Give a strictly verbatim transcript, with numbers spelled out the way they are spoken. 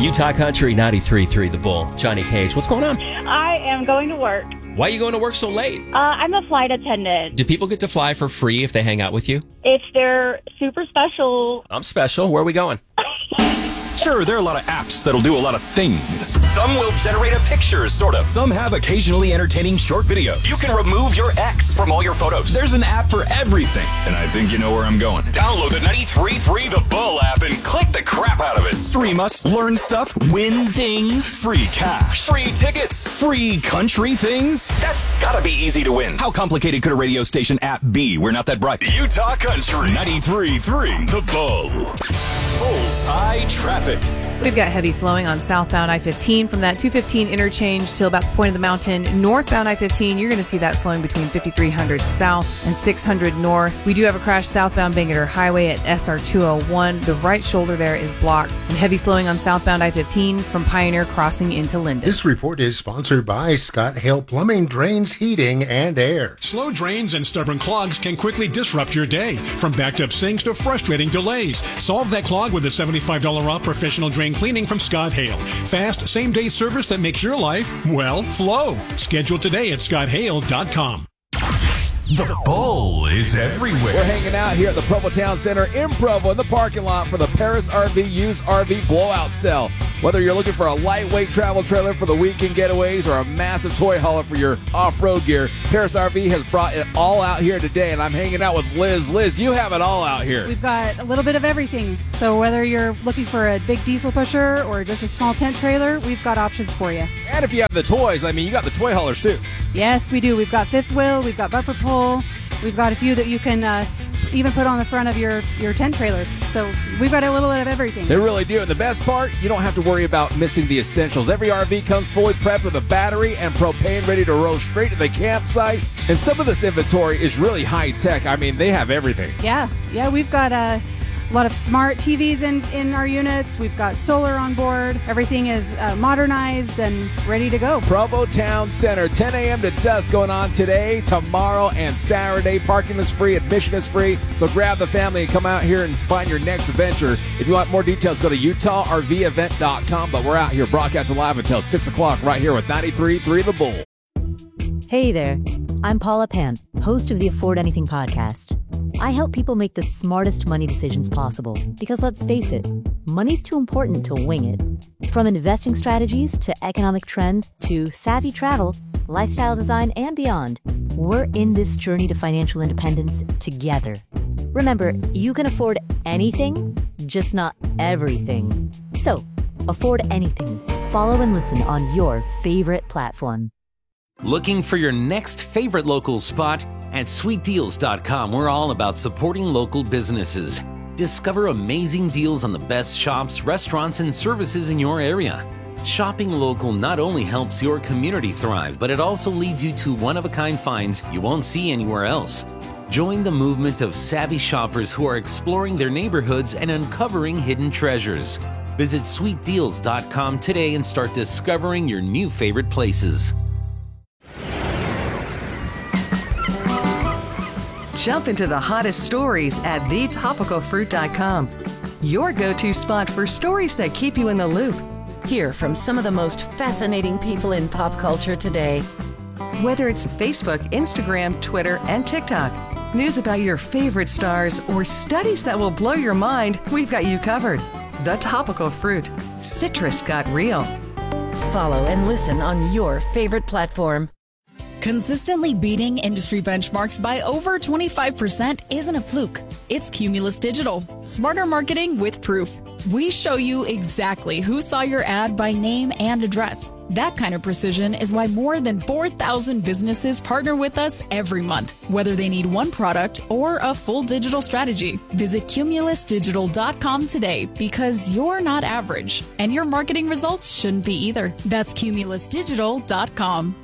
Utah Country ninety-three point three The Bull. Johnny Cage, what's going on? I am going to work. Why are you going to work so late? Uh, I'm a flight attendant. Do people get to fly for free if they hang out with you? If they're super special. I'm special. Where are we going? Sure, there are a lot of apps that'll do a lot of things. Some will generate a picture, sort of. Some have occasionally entertaining short videos. You can remove your ex from all your photos. There's an app for everything. And I think you know where I'm going. Download the ninety-three point three The Bull app and click the crap out of it. Stream us, learn stuff, win things, free cash, free tickets, free country things. That's gotta be easy to win. How complicated could a radio station app be? We're not that bright. Utah Country ninety-three point three The Bull. Bullseye traffic. We've got heavy slowing on southbound I fifteen from that two fifteen interchange till about the point of the mountain. Northbound I fifteen, you're going to see that slowing between fifty-three hundred south and six hundred north. We do have a crash southbound Bangerter Highway at S R two oh one. The right shoulder there is blocked. And heavy slowing on southbound I fifteen from Pioneer crossing into Linden. This report is sponsored by Scott Hale Plumbing, Drains, Heating, and Air. Slow drains and stubborn clogs can quickly disrupt your day, from backed up sinks to frustrating delays. Solve that clog with a seventy-five dollars off professional drain cleaning from Scott Hale. Fast, same-day service that makes your life, well, flow. Schedule today at scott hale dot com. The Bull is everywhere. We're hanging out here at the Provo Town Center in Provo in the parking lot for the Paris R V Used R V Blowout Sale. Whether you're looking for a lightweight travel trailer for the weekend getaways or a massive toy hauler for your off-road gear, Paris R V has brought it all out here today, and I'm hanging out with Liz. Liz, you have it all out here. We've got a little bit of everything. So whether you're looking for a big diesel pusher or just a small tent trailer, we've got options for you. And if you have the toys, I mean, you got the toy haulers too. Yes, we do. We've got fifth wheel, we've got bumper pull, we've got a few that you can uh, even put on the front of your, your tent trailers. So we've got a little bit of everything. They really do. And the best part, you don't have to worry about missing the essentials. Every R V comes fully prepped with a battery and propane ready to roll straight to the campsite. And some of this inventory is really high tech. I mean, they have everything. Yeah, yeah, we've got a lot of smart T Vs in, in our units. We've got solar on board. Everything is uh, modernized and ready to go. Provo Town Center, ten a.m. to dusk going on today, tomorrow, and Saturday. Parking is free, admission is free. So grab the family and come out here and find your next adventure. If you want more details, go to utah r v event dot com. But we're out here broadcasting live until six o'clock right here with ninety-three point three The Bull. Hey there. I'm Paula Pan, host of the Afford Anything podcast. I help people make the smartest money decisions possible because, let's face it, money's too important to wing it. From investing strategies to economic trends to savvy travel, lifestyle design, and beyond, we're in this journey to financial independence together. Remember, you can afford anything, just not everything. So, afford anything. Follow and listen on your favorite platform. Looking for your next favorite local spot? At sweet deals dot com, we're all about supporting local businesses. Discover amazing deals on the best shops, restaurants, and services in your area. Shopping local not only helps your community thrive, but it also leads you to one-of-a-kind finds you won't see anywhere else. Join the movement of savvy shoppers who are exploring their neighborhoods and uncovering hidden treasures. Visit sweet deals dot com today and start discovering your new favorite places. Jump into the hottest stories at the topical fruit dot com. Your go-to spot for stories that keep you in the loop. Hear from some of the most fascinating people in pop culture today. Whether it's Facebook, Instagram, Twitter, and TikTok, news about your favorite stars, or studies that will blow your mind, we've got you covered. The Topical Fruit. Citrus got real. Follow and listen on your favorite platform. Consistently beating industry benchmarks by over twenty-five percent isn't a fluke. It's Cumulus Digital. Smarter marketing with proof. We show you exactly who saw your ad by name and address. That kind of precision is why more than four thousand businesses partner with us every month, whether they need one product or a full digital strategy. Visit cumulus digital dot com today because you're not average, and your marketing results shouldn't be either. That's cumulus digital dot com.